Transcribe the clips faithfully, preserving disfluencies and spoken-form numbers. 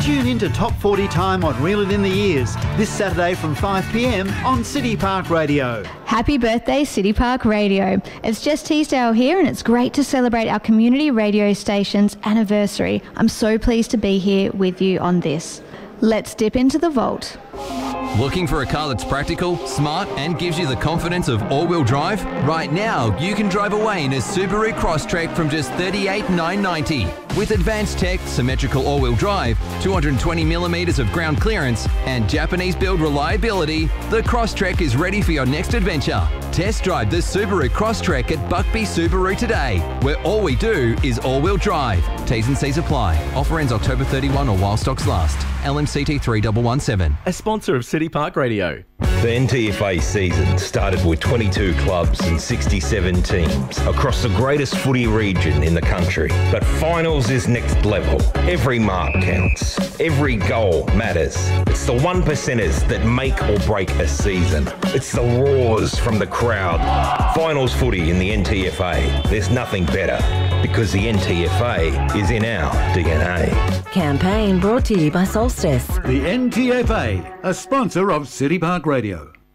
Tune in to Top forty Time on Reel It In The Ears this Saturday from five p m on City Park Radio. Happy birthday, City Park Radio. It's Jess Teasdale here, and it's great to celebrate our community radio station's anniversary. I'm so pleased to be here with you on this. Let's dip into the vault. Looking for a car that's practical, smart and gives you the confidence of all-wheel drive? Right now, you can drive away in a Subaru Crosstrek from just thirty-eight thousand nine hundred ninety dollars. With advanced tech, symmetrical all-wheel drive, two hundred twenty millimetres of ground clearance and Japanese build reliability, the Crosstrek is ready for your next adventure. Test drive the Subaru Crosstrek at Buckby Subaru today, where all we do is all-wheel drive. T's and C's apply. Offer ends October thirty-first or while stocks last. L M C T three one one seven. A sponsor of City Park Radio. The N T F A season started with twenty-two clubs and sixty-seven teams across the greatest footy region in the country. But finals is next level. Every mark counts. Every goal matters. It's the one percenters that make or break a season. It's the roars from the crowd. Finals footy in the N T F A. There's nothing better because the N T F A is in our D N A. Campaign brought to you by Solstice. The N T F A, a sponsor of City Park Radio.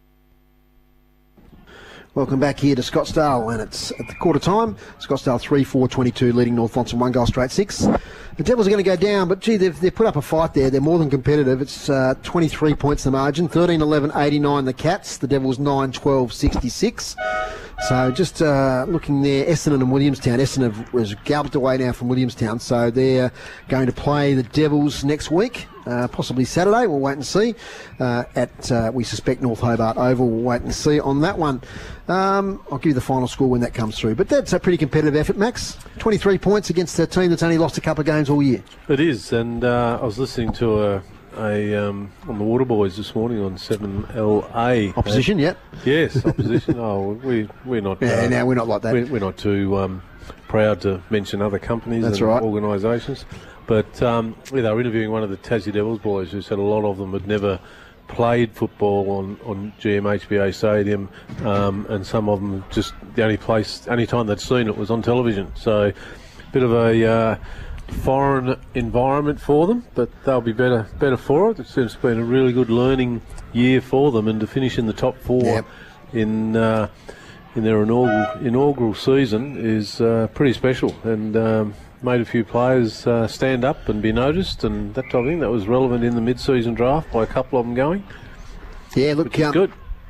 Welcome back here to Scottsdale, and it's at the quarter time. Scottsdale three four twenty-two leading North Launceston one goal straight six. The Devils are going to go down, but gee, they've, they've put up a fight there. They're more than competitive. It's uh, twenty-three points the margin, thirteen eleven eighty-nine the Cats, the Devils nine twelve sixty-six. So just uh, looking there, Essendon and Williamstown. Essendon have, has galloped away now from Williamstown, so they're going to play the Devils next week, uh, possibly Saturday. We'll wait and see. Uh, at uh, we suspect North Hobart Oval. We'll wait and see on that one. Um, I'll give you the final score when that comes through. But that's a pretty competitive effort, Max. twenty-three points against a team that's only lost a couple of games all year. It is, and uh, I was listening to a. A, um, on the Waterboys this morning on seven L A. Opposition, yep. Yes, opposition. oh, we, we're not... Yeah, uh, no, we're not like that. We're, we're not too um, proud to mention other companies That's and right. organisations. But um, yeah, they were interviewing one of the Tassie Devils boys who said a lot of them had never played football on, on G M H B A Stadium, um, and some of them just the only place, only time they'd seen it was on television. So, a bit of a... Uh, foreign environment for them, but they'll be better better for it. It seems to have been a really good learning year for them, and to finish in the top four yep. in uh, in their inaugural inaugural season is uh, pretty special, and um, made a few players uh, stand up and be noticed, and that type of thing. That was relevant in the mid-season draft by a couple of them going. Yeah, look, which is good.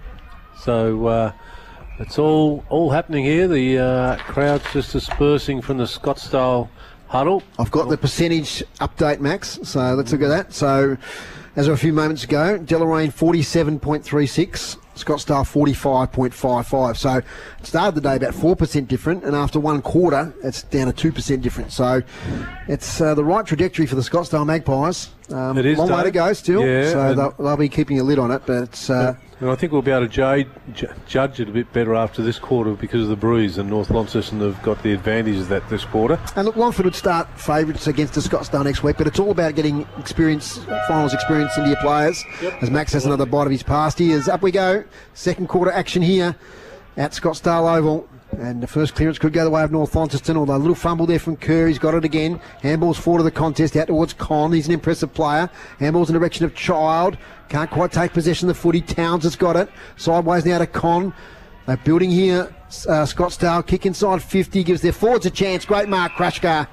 So uh, it's all all happening here. The uh, crowd's just dispersing from the Scottsdale huddle. I've got the percentage update, Max, so let's look at that. So, as of a few moments ago, Deloraine forty-seven point three six, Scottsdale forty-five point five five. So, it started the day about four percent different, and after one quarter, it's down to two percent different. So, it's uh, the right trajectory for the Scottsdale Magpies. Um, it is, long Dave. way to go still, yeah, so they'll, they'll be keeping a lid on it, but it's... Uh, And I think we'll be able to judge, judge it a bit better after this quarter because of the breeze, and North Launceston have got the advantage of that this quarter. And look, Longford would start favourites against the Scottsdale next week, but it's all about getting experience, finals experience into your players. Yep. As Max has another bite of his past ears. Up we go. Second quarter action here at Scottsdale Oval. And the first clearance could go the way of North Launceston, although a little fumble there from Kerr. He's got it again. Handball's forward of the contest, out towards Con. He's an impressive player. Handball's in the direction of Child. Can't quite take possession of the footy. Towns has got it. Sideways now to Con. They're building here. Uh, Scottsdale kick inside fifty, gives their forwards a chance. Great mark, Krushka.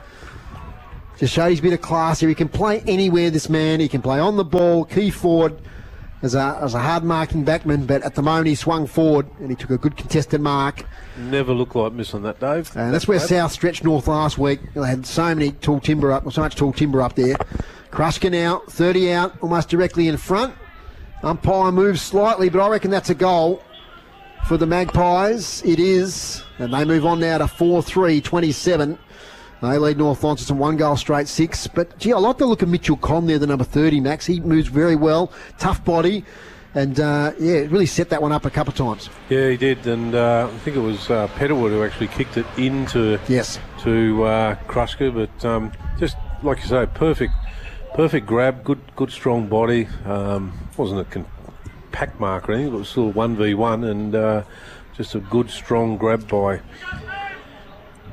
Just showed he's a bit of class here. He can play anywhere, this man. He can play on the ball, key forward. As a, as a hard-marking backman, but at the moment he swung forward and he took a good contested mark. Never looked like missing that, Dave. And that's where South stretched North last week. They had so many tall timber up, so much tall timber up there. Krushka now, thirty out, almost directly in front. Umpire moves slightly, but I reckon that's a goal for the Magpies. It is, and they move on now to four three twenty-seven. They lead North Launceston one goal straight six. But, gee, I like the look of Mitchell Conn there, the number thirty, Max. He moves very well. Tough body. And, uh, yeah, really set that one up a couple of times. Yeah, he did. And uh, I think it was uh, Petterwood who actually kicked it into yes. to uh, Krushka. But um, just, like you say, perfect perfect grab. Good, good strong body. Um, wasn't a con- pack mark or anything. It was still one v one. And uh, just a good, strong grab by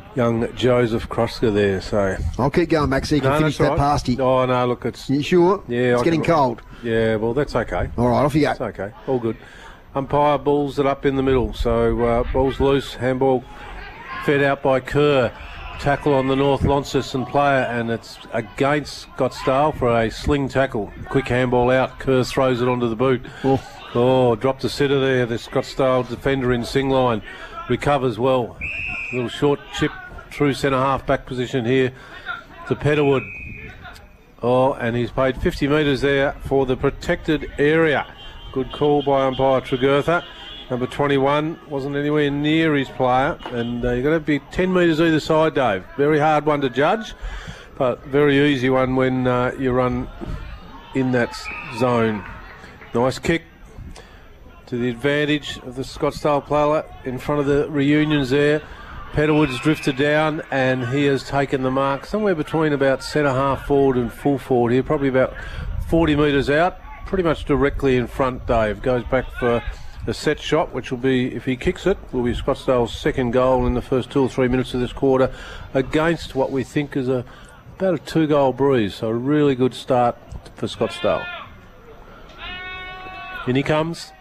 young Joseph Kroska there. So I'll keep going, Max, so you can no, finish that right. pasty. Oh, no, look, it's... You sure? Yeah. It's I getting can, cold. Yeah, well, that's okay. All right, off you go. It's okay. All good. Umpire balls it up in the middle. So uh, ball's loose. Handball fed out by Kerr. Tackle on the North Launceston player, and it's against Scottsdale for a sling tackle. Quick handball out. Kerr throws it onto the boot. Oh, oh dropped a sitter there. The Scottsdale defender in sing line recovers well. A little short chip through centre half back position here to Petterwood. Oh, and he's paid fifty metres there for the protected area. Good call by umpire Tregurtha. Number twenty-one wasn't anywhere near his player, and uh, you've got to be ten metres either side, Dave. Very hard one to judge, but very easy one when uh, you run in that zone. Nice kick to the advantage of the Scottsdale player in front of the reunions there. Petterwood's drifted down, and he has taken the mark somewhere between about centre half forward and full forward here, probably about forty metres out, pretty much directly in front. Dave goes back for a set shot, which will be, if he kicks it, will be Scottsdale's second goal in the first two or three minutes of this quarter, against what we think is a about a two-goal breeze. So a really good start for Scottsdale. In he comes.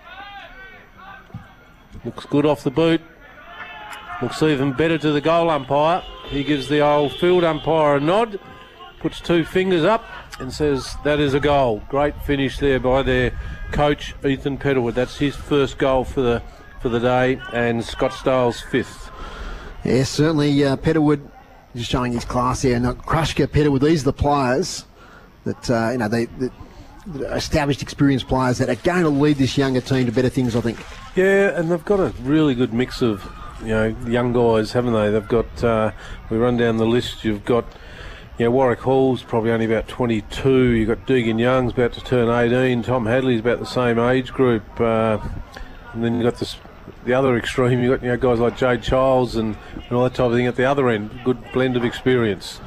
Looks good off the boot. Looks even better to the goal umpire. He gives the old field umpire a nod, puts two fingers up and says that is a goal. Great finish there by their coach Ethan Petterwood. That's his first goal for the for the day, and Scottsdale's fifth. Yeah, certainly uh, Petterwood just showing his class here. Now, Krushka, Petterwood, these are the players that uh, you know they, the, the established, experienced players that are going to lead this younger team to better things, I think. Yeah, and they've got a really good mix of, you know, young guys, haven't they? They've got, uh, we run down the list, you've got, you know, Warwick Hall's probably only about twenty-two, you've got Deegan Young's about to turn eighteen, Tom Hadley's about the same age group, uh, and then you've got this, the other extreme, you've got, you know, guys like Jade Childs and, and all that type of thing at the other end. Good blend of experience.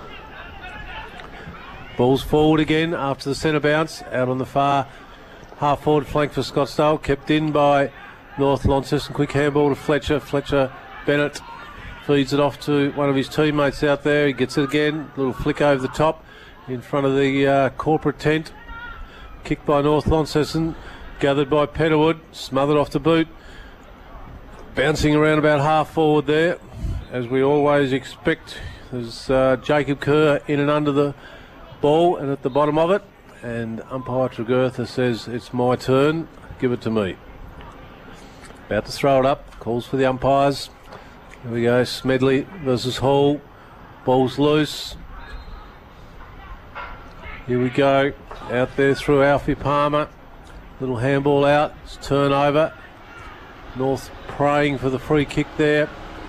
Ball's forward again after the centre bounce, out on the far half forward flank for Scottsdale, kept in by North Launceston. Quick handball to Fletcher. Fletcher Bennett feeds it off to one of his teammates out there. He gets it again. Little flick over the top in front of the uh, corporate tent. Kicked by North Launceston. Gathered by Petterwood. Smothered off the boot. Bouncing around about half forward there, as we always expect. There's uh, Jacob Kerr in and under the ball and at the bottom of it. And umpire Tregurtha says, it's my turn. Give it to me. About to throw it up, calls for the umpires. Here we go, Smedley versus Hall. Ball's loose. Here we go, out there through Alfie Palmer. Little handball out, it's turnover. North praying for the free kick there.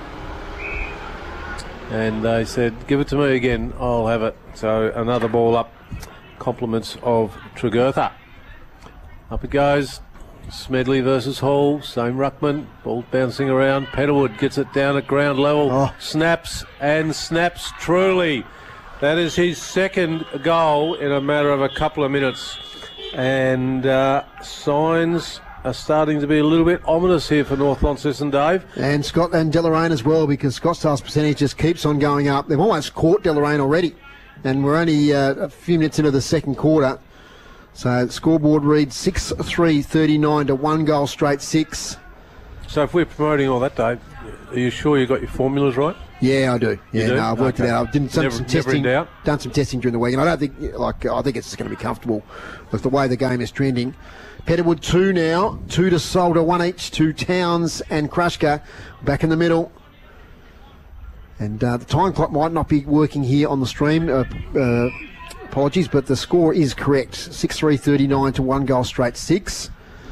And they said, give it to me again, I'll have it. So another ball up, compliments of Tregurtha. Up it goes. Smedley versus Hall, same ruckman, ball bouncing around. Petterwood gets it down at ground level, oh. snaps and snaps truly. That is his second goal in a matter of a couple of minutes. And uh, signs are starting to be a little bit ominous here for North Launceston, Dave. And Scott and Deloraine as well, because Scottsdale's percentage just keeps on going up. They've almost caught Deloraine already, and we're only uh, a few minutes into the second quarter. So the scoreboard reads six three thirty-nine to one goal straight six. So if we're promoting all that, Dave, are you sure you got your formulas right? Yeah, I do. Yeah, you do? no, I've worked okay. it out. I've done some, never, some never testing. in doubt. Done some testing during the week, and I don't think, like, I think it's just going to be comfortable with the way the game is trending. Petterwood two now, two to Solder, one each to Towns and Krushka. Back in the middle. And uh, the time clock might not be working here on the stream. Uh, uh, apologies, but the score is correct. six three thirty-nine to one goal straight six.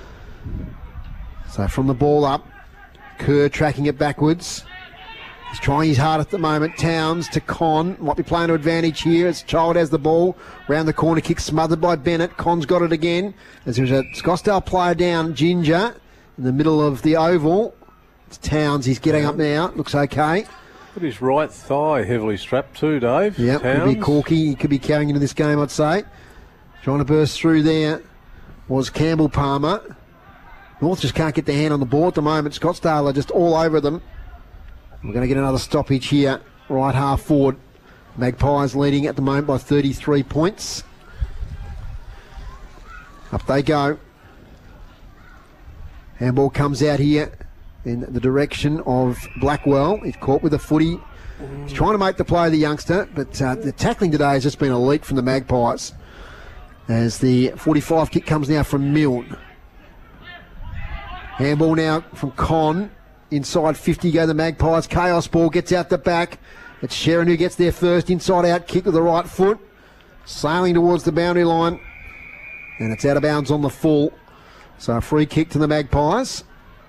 So from the ball up, Kerr tracking it backwards. He's trying his hard at the moment. Towns to Con. Might be playing to advantage here as Child has the ball. Round the corner kick smothered by Bennett. Con's got it again. As there's a Scottsdale player down, Ginger, in the middle of the oval. It's Towns. He's getting up now. Looks okay. Got his right thigh heavily strapped too, Dave. Yeah, could be Corky. He could be carrying into this game, I'd say. Trying to burst through there was Campbell Palmer. North just can't get their hand on the ball at the moment. Scottsdale are just all over them. We're going to get another stoppage here right half forward. Magpies leading at the moment by thirty-three points. Up they go. Handball comes out here in the direction of Blackwell. He's caught with a footy. He's trying to make the play, the youngster, but uh, the tackling today has just been elite from the Magpies. As the forty-five kick comes now from Milne. Handball now from Con. Inside fifty go the Magpies. Chaos ball gets out the back. It's Sharon who gets there first. Inside out kick with the right foot. Sailing towards the boundary line. And it's out of bounds on the full. So a free kick to the Magpies.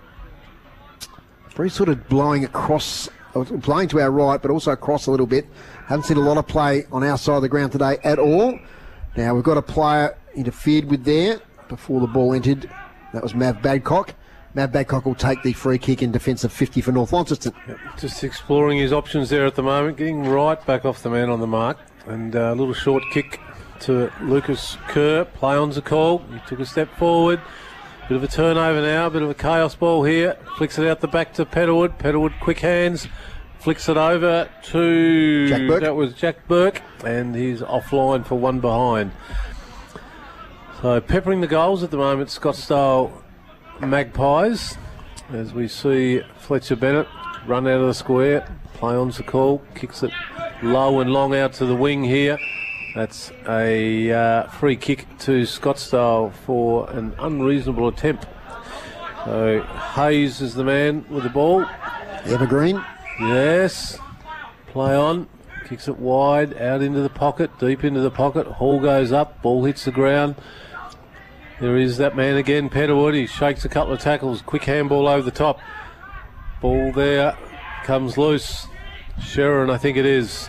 Very sort of blowing across, blowing to our right, but also across a little bit. Haven't seen a lot of play on our side of the ground today at all. Now we've got a player interfered with there before the ball entered. That was Mav Badcock. Mav Badcock will take the free kick in defence of fifty for North Launceston. Yep, just exploring his options there at the moment, getting right back off the man on the mark. And uh, a little short kick to Lucas Kerr. Play on's a call. He took a step forward. Bit of a turnover now, bit of a chaos ball here. Flicks it out the back to Petterwood. Petterwood, quick hands. Flicks it over to... Jack Burke. That was Jack Burke. And he's offline for one behind. So peppering the goals at the moment, Scottsdale Magpies. As we see Fletcher Bennett run out of the square. Play on's the call. Kicks it low and long out to the wing here. That's a uh, free kick to Scottsdale for an unreasonable attempt. So Hayes is the man with the ball. Evergreen. Yes. Play on. Kicks it wide, out into the pocket, deep into the pocket. Hall goes up, ball hits the ground. There is that man again, Petterwood. He shakes a couple of tackles. Quick handball over the top. Ball there. Comes loose. Sheridan, I think it is.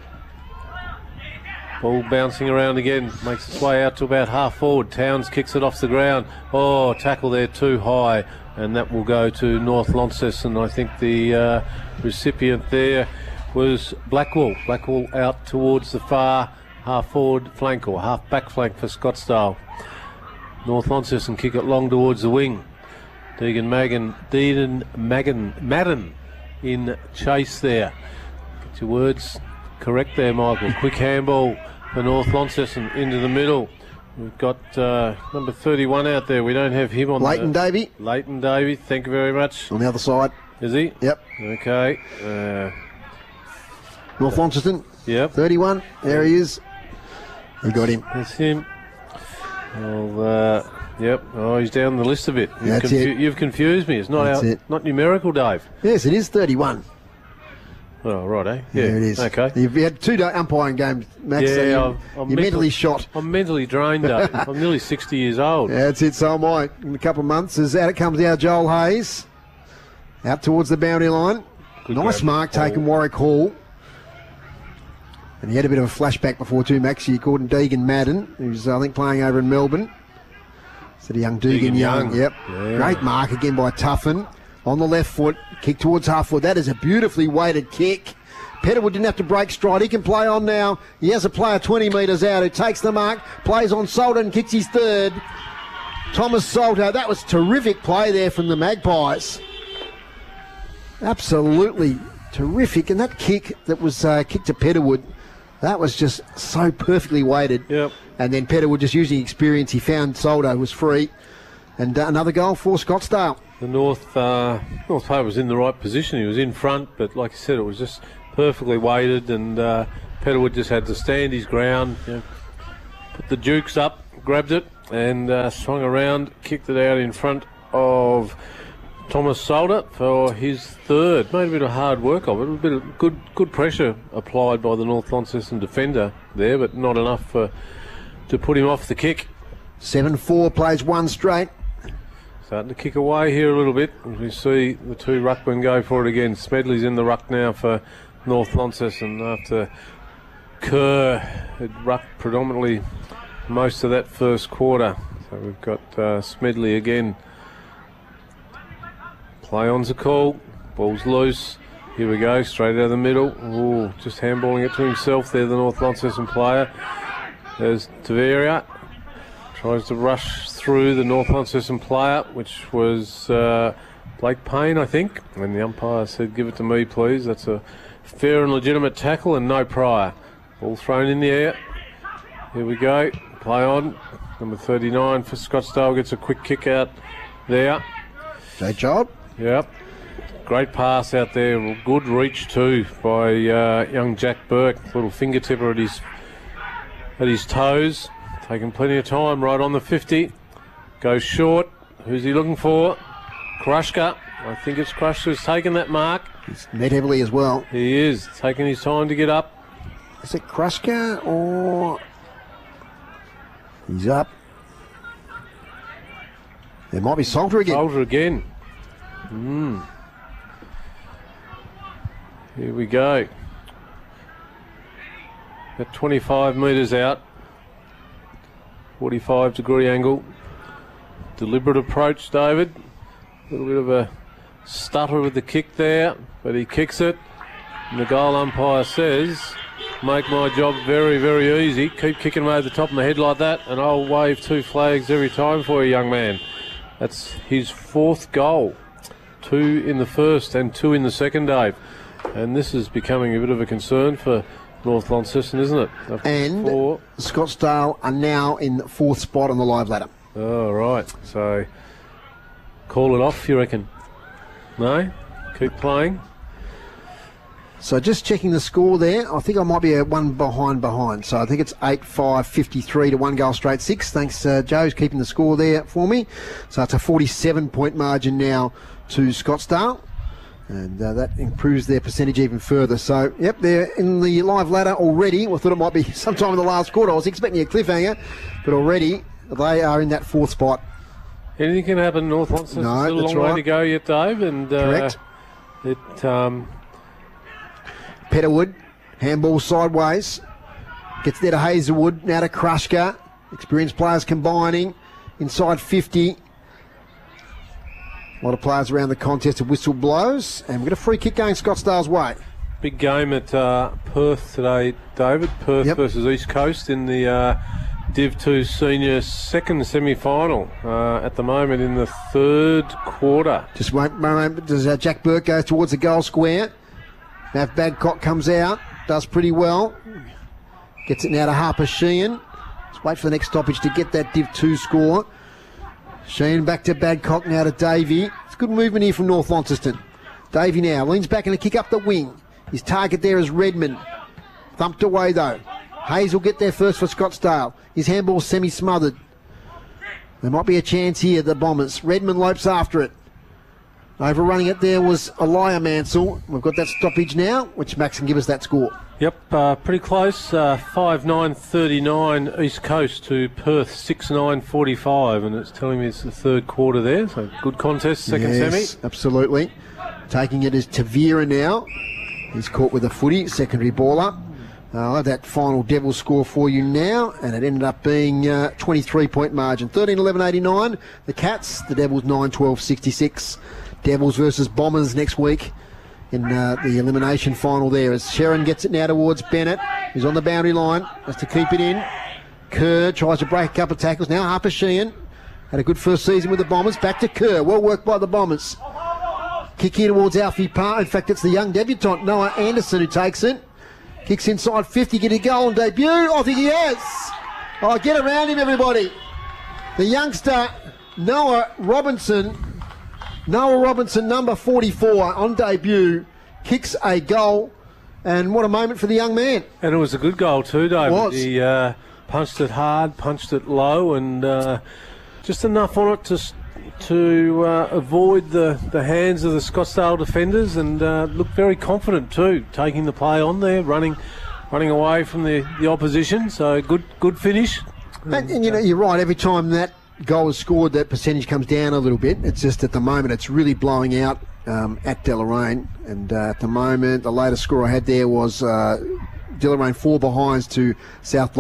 Ball bouncing around again, makes its way out to about half forward. Towns kicks it off the ground. Oh, tackle there too high, and that will go to North Launceston. I think the uh, recipient there was Blackwell. Blackwell out towards the far half forward flank or half back flank for Scottsdale. North Launceston kick it long towards the wing. Deegan Magan, Deegan Magan, Madden in chase there. Get your words correct there, Michael. Quick handball for North Launceston into the middle. We've got uh, number thirty-one out there. We don't have him on. Leighton the, Davey. Leighton Davey, thank you very much. On the other side. Is he? Yep. Okay. Uh, North Launceston. Yep. thirty-one. There he is. We got him. That's him. Well, uh, yep. Oh, he's down the list a bit. You've, That's confu- it. you've confused me. It's not That's out, it. not numerical, Dave. Yes, it is thirty-one. Oh, right, eh? Yeah, There it is. Okay. You've had two umpiring games, Max. Yeah, so you're, I'm, I'm you're mental- mentally shot. I'm mentally drained, Dave. I'm nearly sixty years old. Yeah, that's it. So am I. In a couple of months, as out it comes now, Joel Hayes. Out towards the boundary line. Good Nice grab. mark taken, Hall. Warwick Hall. And he had a bit of a flashback before too, Max. He called him Deegan Madden, who's, I think, playing over in Melbourne. So the young Deegan, Deegan Young. Young. Yep. Yeah. Great mark again by Tuffin. On the left foot, kick towards half foot. That is a beautifully weighted kick. Petterwood didn't have to break stride. He can play on now. He has a player twenty metres out who takes the mark, plays on Salter and kicks his third. Thomas Salter. That was terrific play there from the Magpies. Absolutely terrific. And that kick that was uh, kicked to Petterwood, that was just so perfectly weighted. Yep. And then Petterwood just using experience. He found Soldo, who was free. And uh, another goal for Scottsdale. The North uh, North player was in the right position. He was in front, but like I said, it was just perfectly weighted, and uh, Petterwood just had to stand his ground, you know, put the dukes up, grabbed it, and uh, swung around, kicked it out in front of Thomas Solder for his third. Made a bit of hard work of it, a bit of good good pressure applied by the North Launceston defender there, but not enough for, to put him off the kick. seven four plays one straight. Starting to kick away here a little bit as we see the two ruckmen go for it again. Smedley's in the ruck now for North Launceston after Kerr had rucked predominantly most of that first quarter. So we've got uh, Smedley again. Play on's a call. Ball's loose. Here we go, straight out of the middle. Ooh, just handballing it to himself there, the North Launceston player. There's Taveria. Tries to rush through the North Launceston player, which was uh, Blake Payne, I think. And the umpire said, give it to me, please. That's a fair and legitimate tackle and no prior. Ball thrown in the air. Here we go. Play on. Number thirty-nine for Scottsdale gets a quick kick out there. Great job. Yep. Great pass out there. Good reach too by uh, young Jack Burke. Little fingertipper at his at his toes. Taking plenty of time right on the fifty. Goes short. Who's he looking for? Krushka. I think it's Krushka who's taken that mark. He's met heavily as well. He is. Taking his time to get up. Is it Krushka or... He's up. There might be Salter again. Salter again. Mm. Here we go. At twenty-five metres out. forty-five degree angle. Deliberate approach, David. A little bit of a stutter with the kick there, but he kicks it. And the goal umpire says, make my job very, very easy. Keep kicking him over the top of my head like that, and I'll wave two flags every time for you, young man. That's his fourth goal. Two in the first and two in the second, Dave. And this is becoming a bit of a concern for North Launceston, isn't it? After and four. Scottsdale are now in the fourth spot on the live ladder. Oh, right. So, call it off, you reckon? No? Keep playing? So just checking the score there, I think I might be a one behind behind. So I think it's eight five fifty-three to one goal straight six. Thanks, uh, Joe's keeping the score there for me. So it's a forty-seven point margin now to Scottsdale. And uh, that improves their percentage even further. So, yep, they're in the live ladder already. I thought it might be sometime in the last quarter. I was expecting a cliffhanger, but already they are in that fourth spot. Anything can happen, North Launceston. No, Still a that's long right. way to go yet, Dave. And uh, Correct. It, um, Petterwood, handball sideways. Gets there to Hazelwood, now to Krushka. Experienced players combining inside fifty. A lot of players around the contest. A whistle blows, and we've got a free kick going Scottsdale's way. big game at uh, Perth today, David. Perth Yep. versus versus East Coast in the uh, Div two Senior second semi-final uh, at the moment in the third quarter. Just won't moment. Does uh, Jack Burke go towards the goal square? Nav Badcock comes out, does pretty well. Gets it now to Harper Sheehan. Let's wait for the next stoppage to get that Div two score. Sheehan back to Badcock, now to Davey. It's good movement here from North Launceston. Davey now leans back and a kick up the wing. His target there is Redmond. Thumped away though. Hayes will get there first for Scottsdale. His handball semi-smothered. There might be a chance here, the Bombers. Redmond lopes after it. Overrunning it there was Elijah Mansell. We've got that stoppage now, which Max can give us that score. Yep, uh, pretty close. Uh, five nine thirty-nine East Coast to Perth six nine forty-five, and it's telling me it's the third quarter there. So good contest, second yes, semi. Absolutely. Taking it is Tavira now. He's caught with a footy, secondary baller. Uh, I'll have that final Devil score for you now, and it ended up being uh, twenty-three point margin. thirteen eleven eighty-nine, the Cats, the Devils nine twelve sixty-six. Devils versus Bombers next week in uh, the elimination final there, as Sharon gets it now towards Bennett, who's on the boundary line, has to keep it in. Kerr tries to break a couple of tackles. Now Harper Sheehan had a good first season with the Bombers. Back to Kerr, well worked by the Bombers. Kick here towards Alfie Parr. In fact, it's the young debutant, Noah Anderson, who takes it. Kicks inside fifty, get a goal on debut. I think he has. Oh, get around him, everybody. The youngster, Noah Robinson. Noah Robinson, number forty-four, on debut, kicks a goal. And what a moment for the young man. And it was a good goal too, David. Was. He uh, punched it hard, punched it low, and uh, just enough on it to to uh, avoid the, the hands of the Scottsdale defenders, and uh, looked very confident too, taking the play on there, running running away from the, the opposition. So good good finish. And, and you know, you're right, every time that goal is scored, that percentage comes down a little bit. It's just at the moment it's really blowing out um, at Deloraine, and uh, at the moment the latest score I had there was uh, Deloraine four behinds to South